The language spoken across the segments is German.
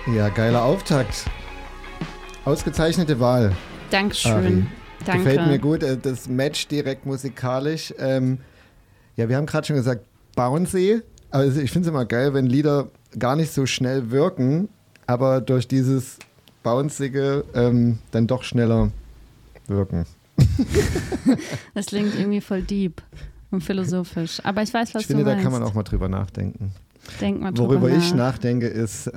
Ja, geiler Auftakt. Ausgezeichnete Wahl. Dankeschön. Ari. Danke. Gefällt mir gut. Das Match direkt musikalisch. Ja, wir haben gerade schon gesagt, bouncy. Also ich finde es immer geil, wenn Lieder gar nicht so schnell wirken, aber durch dieses Bouncige dann doch schneller wirken. Das klingt irgendwie voll deep und philosophisch. Aber ich weiß, was Ich finde, du meinst. da kann man auch mal drüber nachdenken. Denk mal drüber Worüber nach. ich nachdenke, ist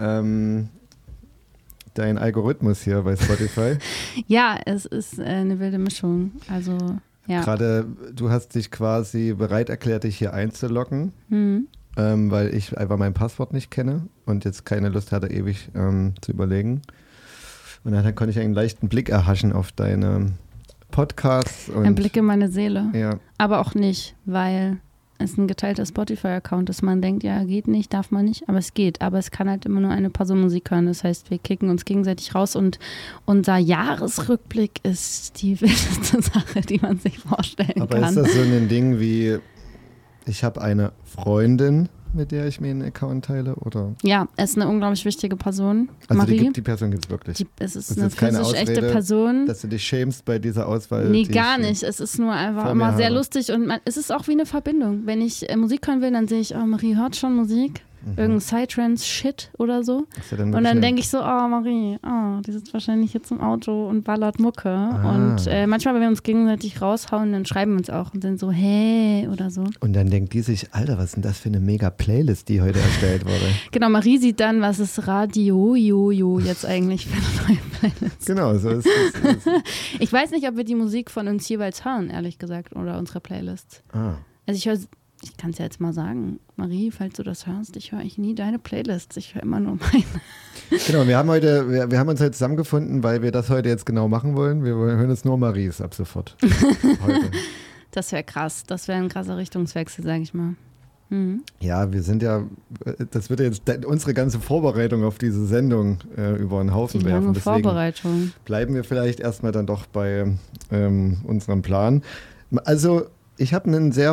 dein Algorithmus hier bei Spotify. Ja, es ist eine wilde Mischung. Also, ja. Gerade, du hast dich quasi bereit erklärt, dich hier einzuloggen, weil ich einfach mein Passwort nicht kenne und jetzt keine Lust hatte, ewig zu überlegen. Und dann konnte ich einen leichten Blick erhaschen auf deine Podcasts. Und Ein Blick in meine Seele. Ja. Aber auch nicht, weil es ein geteilter Spotify-Account ist. Man denkt, ja, geht nicht, darf man nicht, aber es geht. Aber es kann halt immer nur eine Person Musik hören. Das heißt, wir kicken uns gegenseitig raus und unser Jahresrückblick ist die wildeste Sache, die man sich vorstellen Aber kann. ist das so ein Ding wie, ich habe eine Freundin, mit der ich mir einen Account teile? Oder? Ja, es ist eine unglaublich wichtige Person. Also Marie. die Person gibt es wirklich. Es ist Das eine ist keine physisch echte Ausrede, Person. Dass du dich schämst bei dieser Auswahl. Nee, die gar ich nicht. Es ist nur einfach vor mir immer sehr habe. lustig und es ist auch wie eine Verbindung. Wenn ich Musik hören will, dann sehe ich, oh, Marie hört schon Musik. Irgendein Psytrance-Shit oder so. Ist ja dann Und wirklich dann eine- denke ich so, oh Marie, die sitzt wahrscheinlich jetzt im Auto und ballert Mucke. Ah. Und manchmal, wenn wir uns gegenseitig raushauen, dann schreiben wir uns auch und sind so, hey oder so. Und dann denkt die sich, Alter, was ist denn das für eine mega Playlist, die heute erstellt wurde? Genau, Marie sieht dann, was ist Radio Jojo jetzt eigentlich für eine neue Playlist. Genau, so ist es. Ich weiß nicht, ob wir die Musik von uns jeweils hören, ehrlich gesagt, oder unsere Playlists. Also ich kann es ja jetzt mal sagen, Marie, falls du das hörst, ich höre eigentlich nie deine Playlists, ich höre immer nur meine. Genau, wir haben uns heute zusammengefunden, weil wir das heute jetzt genau machen wollen. Wir hören jetzt nur Maries ab sofort. Heute. Das wäre krass, das wäre ein krasser Richtungswechsel, sag ich mal. Ja, wir sind ja, das wird jetzt unsere ganze Vorbereitung auf diese Sendung über den Haufen Die werfen. lange Deswegen Vorbereitung. bleiben wir vielleicht erstmal dann doch bei unserem Plan. Also, ich habe einen sehr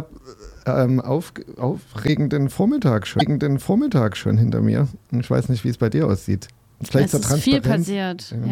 aufregenden Vormittag schon hinter mir. Ich weiß nicht, wie es bei dir aussieht. Vielleicht Es ist viel Transparenz. passiert.